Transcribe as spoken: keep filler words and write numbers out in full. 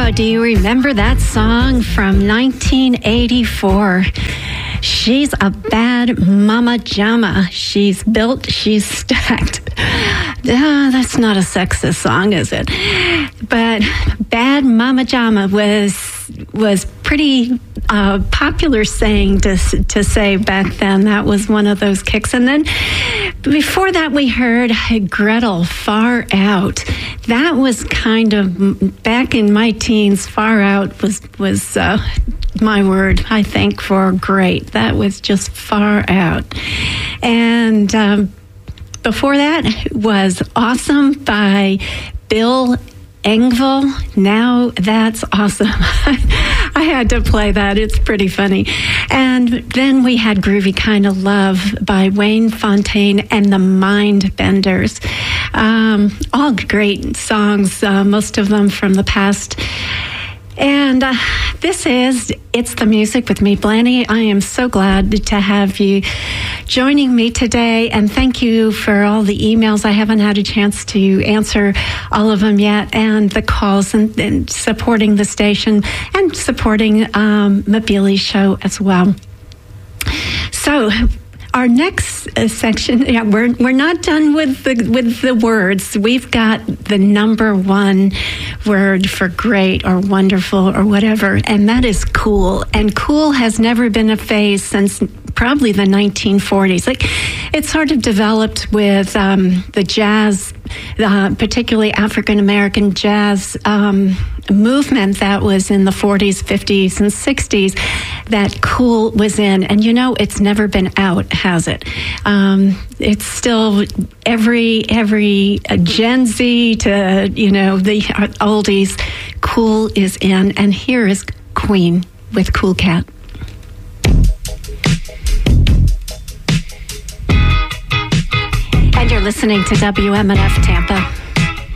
Oh, do you remember that song from nineteen eighty-four? She's a bad mama jamma. She's built, she's stacked. Uh, that's not a sexist song, is it? But bad mama jamma was was pretty uh, popular saying to to say back then. That was one of those kicks. And then before that, we heard Gretel, Far Out. That was kind of, back in my teens, Far Out was, was uh, my word, I think, for great. That was just far out. And um, before that was Awesome by Bill Engvall. Now That's Awesome. I had to play that. It's pretty funny. And then we had Groovy Kind of Love by Wayne Fontaine and the Mindbenders. Um, all great songs, uh, most of them from the past. And uh, this is It's the Music with me, Blanny. I am so glad to have you joining me today, and thank you for all the emails. I haven't had a chance to answer all of them yet, and the calls, and, and supporting the station and supporting um, Mobile's show as well. So our next uh, section, yeah, we're we're not done with the with the words. We've got the number one word for great or wonderful or whatever, and that is cool. And cool has never been a phase since probably the nineteen forties. Like, it sort of developed with um, the jazz, uh, particularly African American jazz um, movement that was in the forties, fifties, and sixties. That cool was in, and you know, it's never been out, has it? Um, it's still every every uh, Gen Z to, you know, the oldies. Cool is in, and here is Queen with Cool Cat. And you're listening to W M N F Tampa.